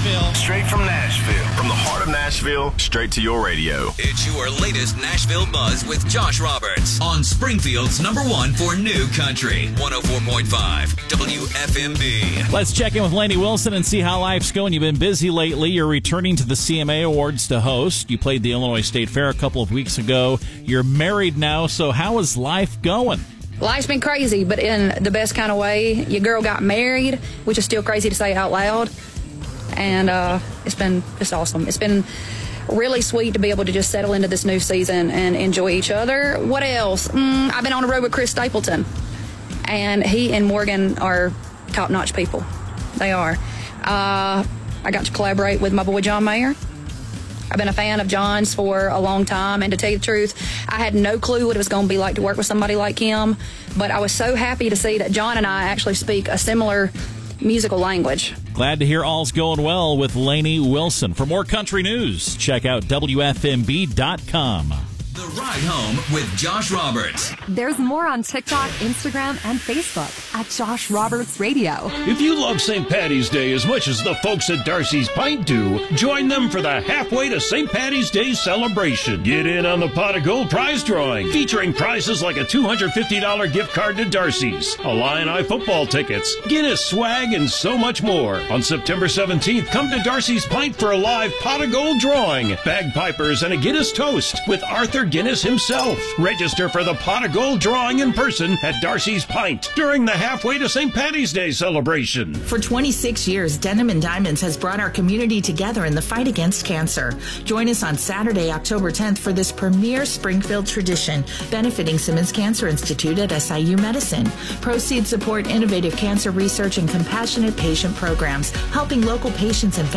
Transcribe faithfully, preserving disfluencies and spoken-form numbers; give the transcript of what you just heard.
Nashville. Straight from Nashville. From the heart of Nashville, straight to your radio. It's your latest Nashville buzz with Josh Roberts on Springfield's number one for new country. one oh four point five W F M B. Let's check in with Lainey Wilson and see how life's going. You've been busy lately. You're returning to the C M A Awards to host. You played the Illinois State Fair a couple of weeks ago. You're married now, so how is life going? Life's been crazy, but in the best kind of way. Your girl got married, which is still crazy to say out loud. And uh, it's been just awesome. It's been really sweet to be able to just settle into this new season and enjoy each other. What else? Mm, I've been on the road with Chris Stapleton. And he and Morgan are top-notch people. They are. Uh, I got to collaborate with my boy John Mayer. I've been a fan of John's for a long time, and to tell you the truth, I had no clue what it was going to be like to work with somebody like him, but I was so happy to see that John and I actually speak a similar musical language. Glad to hear all's going well with Lainey Wilson. For more country news, check out W F M B dot com. The Ride Home with Josh Roberts. There's more on TikTok, Instagram, and Facebook at Josh Roberts Radio. If you love Saint Patty's Day as much as the folks at Darcy's Pint do, join them for the Halfway to Saint Patty's Day celebration. Get in on the Pot of Gold prize drawing, featuring prizes like a two hundred fifty dollars gift card to Darcy's, Illini football tickets, Guinness swag, and so much more. On September seventeenth, come to Darcy's Pint for a live Pot of Gold drawing, bagpipers, and a Guinness toast with Arthur Guinness himself. Register for the Pot of Gold drawing in person at Darcy's Pint during the Halfway to Saint Patty's Day celebration. For twenty-six years, Denim and Diamonds has brought our community together in the fight against cancer. Join us on Saturday, October tenth for this premier Springfield tradition, benefiting Simmons Cancer Institute at S I U Medicine. Proceeds support innovative cancer research and compassionate patient programs, helping local patients and